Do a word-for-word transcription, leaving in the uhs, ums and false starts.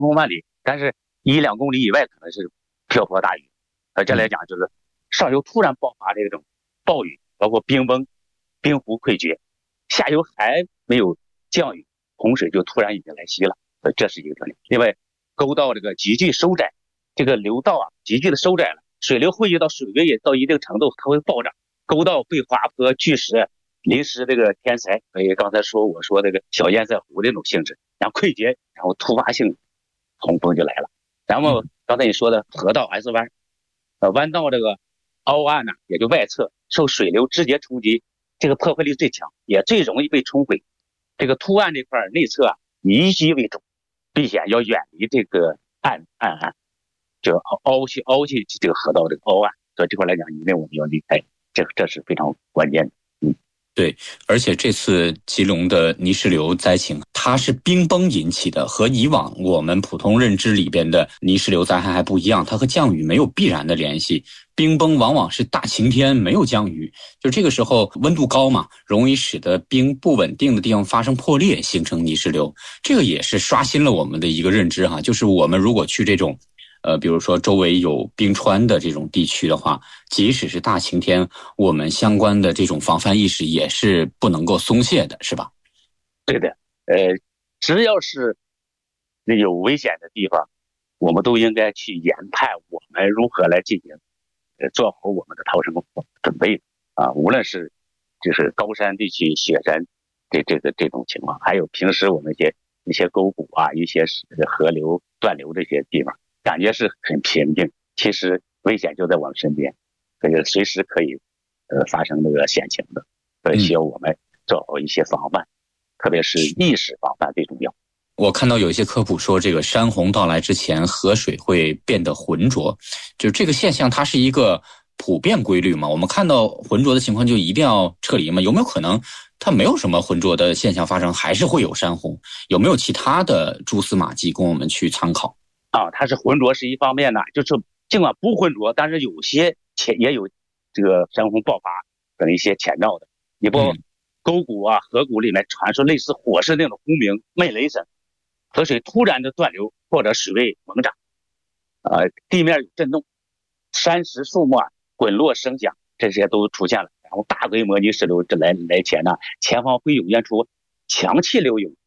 风万里，但是一两公里以外可能是瓢泼大雨。呃，这来讲就是上游突然爆发这种暴雨，包括冰崩、冰湖溃决，下游还没有降雨，洪水就突然已经来袭了。呃，这是一个特点。另外，沟道这个急剧收窄，这个流道啊急剧的收窄了，水流汇集到水位也到一定程度，它会暴涨，沟道被滑坡、巨石、临时这个天灾，所以刚才说我说这个小堰塞湖这种性质，然后溃决，然后突发性洪峰就来了。然后刚才你说的河道 S 弯，呃，弯道这个凹岸呢、啊，也就外侧受水流直接冲击，这个破坏力最强，也最容易被冲毁。这个凸岸这块内侧啊，以淤积为主，避险要远离这个岸岸岸，就凹去凹去这个河道这个凹岸，所以这块来讲，因为我们要离开，这这是非常关键的。嗯， 对，而且这次吉隆的泥石流灾情，它是冰崩引起的，和以往我们普通认知里边的泥石流灾害还不一样，它和降雨没有必然的联系。冰崩往往是大晴天没有降雨，就这个时候温度高嘛，容易使得冰不稳定的地方发生破裂，形成泥石流。这个也是刷新了我们的一个认知哈，就是我们如果去这种呃，比如说周围有冰川的这种地区的话，即使是大晴天，我们相关的这种防范意识也是不能够松懈的，是吧？ 对的，呃，只要是有危险的地方，我们都应该去研判我们如何来进行，呃，做好我们的逃生准备啊。无论是就是高山地区、雪山这这个这种情况，还有平时我们一些一些沟谷啊、一些河流断流这些地方。感觉是很平静，其实危险就在我们身边，所以随时可以呃发生这个险情的，所以需要我们做好一些防范，嗯、特别是意识防范最重要。 我看到有一些科普说，这个山洪到来之前，河水会变得浑浊，就这个现象，它是一个普遍规律嘛？我们看到浑浊的情况就一定要撤离吗？有没有可能它没有什么浑浊的现象发生，还是会有山洪？有没有其他的蛛丝马迹供我们去参考？ 啊，它是浑浊是一方面呢，就是尽管不浑浊，但是有些前也有这个山洪爆发的一些前兆的。你不、嗯、沟谷啊、河谷里面传出类似火势那种轰鸣、闷雷声，河水突然的断流或者水位猛涨，呃，地面有震动，山石树木啊滚落声响，这些都出现了。然后大规模泥石流这来来前呢，前方会涌现出强气流涌，